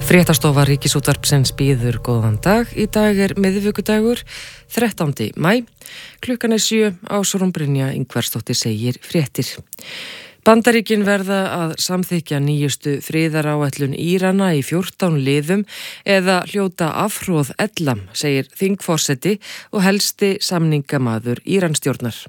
Fréttastofa Ríkisútvarpsins býður góðan dag. Í dag miðvikudagur, 13. maí. Klukkan 7, Ásrún Brynja Ingvarsdóttir segir fréttir. Bandaríkin verða að samþykkja nýjustu friðaráætlun Írana í 14 liðum eða hljóta afhroð ella, segir þingforseti og helsti samningamaður Íranstjórnar.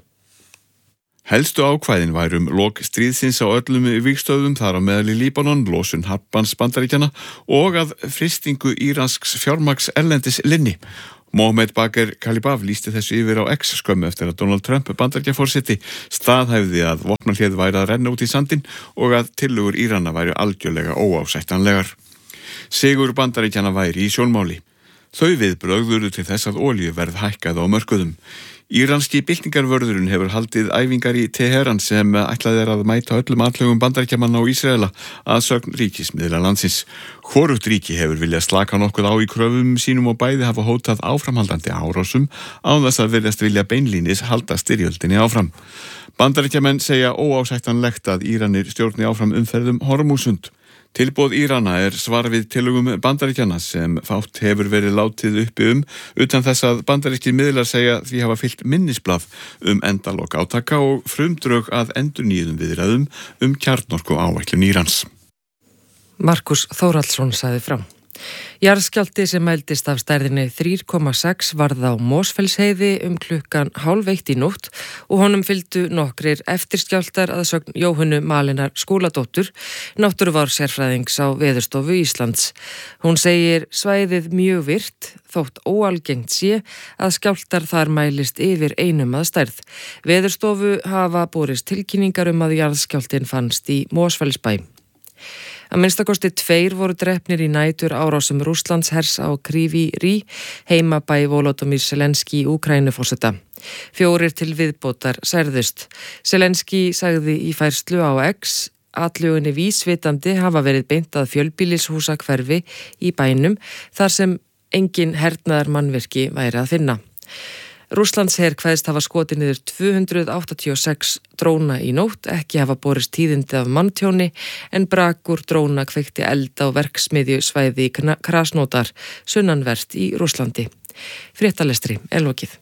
Helstu ákvæðin væru lok stríðsins á öllum vígstöðum þar á meðal í Líbanon, losun hafnbanns Bandaríkjanna og að frystingu íransks fjármagns erlendis linni. Mohamed Bagher Khalibaf lýsti þessu yfir á X skömmu eftir að Donald Trump, Bandaríkjaforseti, staðhæfði að vopnahléð væri að renna út í sandinn og að tillögur Írana væru algjörlega óásættanlegar. Sigur Bandaríkjanna væri í sjónmáli. Þau viðbrögð urðu til þess að olíuverð hækkaði á mörkuðum. Íranski byltingarvörðurinn hefur haldið æfingar í Teheran sem ætlað að mæta öllum atlögum Bandaríkjamanna og Ísraela að sögn ríkismiðla landsins. Hvorugt ríki hefur viljað slaka nokkuð á í kröfum sínum og bæði hafa hótað áframhaldandi árásum án þess að virðast vilja beinlínis halda styrjöldinni áfram. Bandaríkjamenn segja óásættanlegt að Íranir stjórni áfram umferðum Hormúsund. Tilboð Írana svar við tillögum Bandaríkjanna sem fátt hefur verið látið uppi utan þess að bandarískir miðlar segja því hafa fyllt minnisblað endalok átaka og frumdrög að endurnýjuðum viðræðum kjarnorku áætlun Írans. Markus Þórhallsson sagði frá. Jarðskjálfti sem mældist af stærðinni 3,6 varð á Mosfellsheiði klukkan 12:30 í nótt og honum fylgdu nokkrir eftirskjálftar að sögn Jóhönnu Malinar Skúladóttur, náttúruvár-sérfræðings á Veðurstofu Íslands. Hún segir svæðið mjög virkt, þótt óalgengt sé að skjálftar þar mælist yfir einum að stærð. Veðurstofu hafa borist tilkynningar að jarðskjálftin fannst í Mosfellsbæ. Að minnstakosti 2 voru drepnir í nætur árásum Rússlands hers á Kryvyi Rih, heimabæ Volodymyr Zelenskí Úkraínuforseta. 4 til viðbótar særðust. Zelenskí sagði í færslu á X atlugunni vísvitandi hafa verið beint að fjölbýlishúsahverfi í bænum þar sem engin hernaðarmannvirki væri að finna. Rússlandsher kveðst hafa skotið niður 286 dróna í nótt, ekki hafa borist tíðindi af manntjóni en brakur dróna kveikti eld á verksmiðju svæði í Krasnodar, sunnanvert í Rússlandi. Fréttalestri lokið.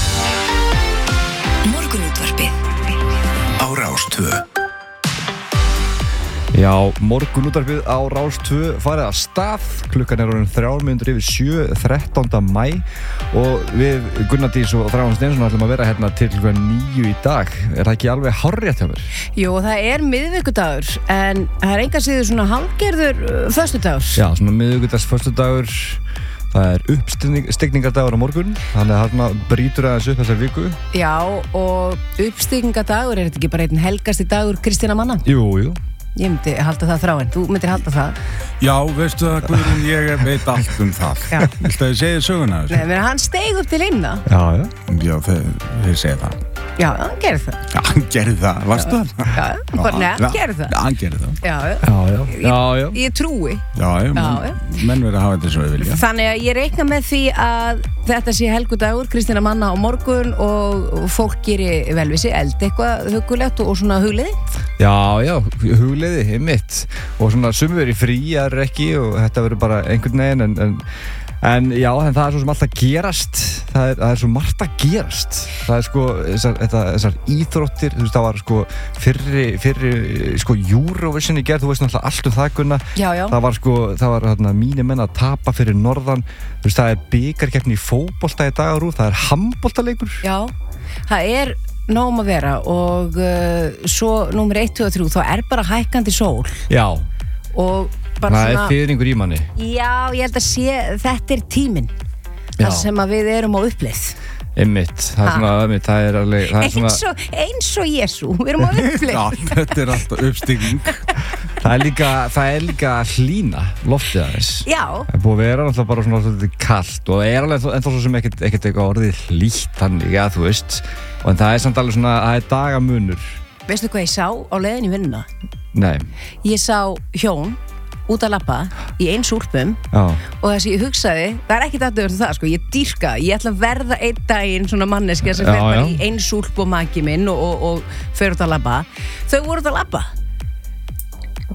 Morgunútvarpið á Rás 2. Já, morgunútvarpið á Rás 2 farið að stað. Klukkan orðin 7:03, 13. maí og við Gunnar Dís og Þráinn Steinsson ætlum að vera hérna til klukkan 9 í dag. Það ekki alveg hárrétt hjá mér? Jú, það miðvikudagur en það engan síður svona hálfgerður föstudagur. Já, svona miðvikudags föstudagur. Það uppstigningardagur á morgun, þannig að þarna brýtur aðeins upp þessar viku. Já, og uppstigningardagur, þetta ekki bara einn helgasti dagur Kristínar manna? Jú. Ég myndi halda það Þráinn, þú myndir halda það. Já, veistu það, Guðrún, ég veit allt það. Viltu að ég segi söguna þessu? Nei, menn hann steig upp til himna. Já, þeir segja það. Já, hann gerði það. Já, hann gerði það, varstu það? Nei, hann gerði það. Já, hann gerði það. Já. Ég trúi. Já, menn verið að hafa þetta svo við vilja. Þannig að ég reikna með því að þetta sé helgudagur, Kristínar manna á morgun og fólk geri vel við sig, eldi eitthvað hugulegt og svona hugleiði. Já, hugleiði, mitt. Og svona sumir verið fríar ekki og þetta verður bara einhvern veginn en já, en það svo sem alltaf gerast. Það er svo margt að gerast. Það sko, þessar íþróttir, þú veist, það var sko fyrri sko Eurovision í gerð, þú veist náttúrulega allt það, Gunna. Já. Það var hérna mínir menn að tapa fyrir norðan. Þú veist, það bikarkeppni í fótbolta í dag og það handboltaleikur. Já, það nóg að vera og svo númer 1, 2 og 3, þá bara hækkandi sól. Já. Og bara það svona fiðringur í manni. Já, ég held að þetta tíminn þar sem að við erum á uppleið. Einmitt, það er alveg eins og Jesú, við erum á uppleið. Já, þetta er alltaf uppstigning. Það er líka að hlýna loftið aðeins. Já. Það er búið að vera alltaf bara svona svolítið kalt og alveg ennþá svo sem ekkert eitthvað orðið hlýtt þannig, já, þú veist. Og það samt alveg svona, það dagamunur. Veistu hvað ég sá á leiðinni í vinnuna? Nei. Ég sá hjón út að labba í eins úlpum og þess að ég hugsaði, það ekkert aðdöður það, sko, ég ætla að verða einn daginn svona manneskja sem fer bara í eins úlp og maki minn og fer út að labba. Þau voru út að labba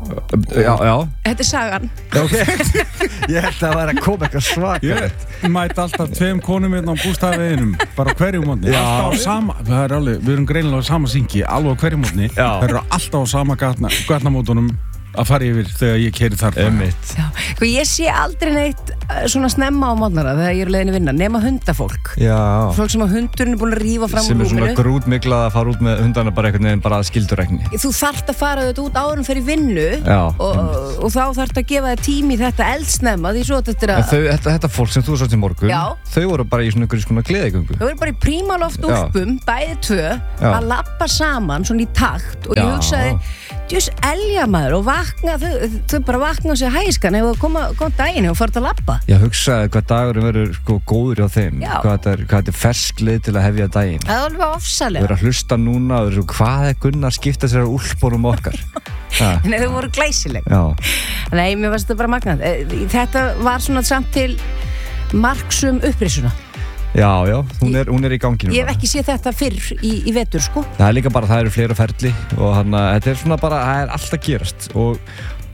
Já. Þetta sagan. Okay. Ég held að vera að koma eitthvað svakalegt. Ég mæti alltaf 2 konum hérna á bústaðveginum, bara hverju mótni. Alltaf á sama, það alveg, við erum greinilega á sama syngi, alveg á hverju mótni. Það eru alltaf á sama gatnamótunum að fara yfir þegar ég keyri þar. Já, ég sé aldrei neitt svona snemma á mótnara þegar ég er leiðin að vinna, nema hundafólk. Já. Fólk sem að hundurinn er búin að rífa fram úr rúminu. Sem er svona grútmiklað að fara út með hundana bara einhvern veginn bara að skildurekni. Þú þarft að fara þetta út áður en fyrir vinnu og þá þarft að gefa þér tími í þetta eldsnemma því svo þetta Þetta fólk sem þú sátt í morgun, þau voru bara í svona einhverjum svona gleðigöngu. Þau voru bara í prímaloft úlpum, bæði 2, að labba saman svona í takt og ég hugsaði djús elja maður og vakna þau bara vakna og segja hæskan ef þú koma daginn og farið að labba. Ég hugsaði hvað dagurum verður sko góður hjá þeim, hvað þetta er fersklið til að hefja daginn. Það er alveg ofsalega. Þau eru að hlusta núna og hvað er Gunnar skipta sér á úlpunum okkar. Nei, þau voru glæsileg. Nei, mér varst þetta bara magnað. Þetta var svona samt til marksum upprisuna. Já, hún er í ganginu. Ég hef ekki séð þetta fyrr í vetur, sko. Það er líka bara, það eru fleira ferli og þetta er svona bara, það er allt að gerast og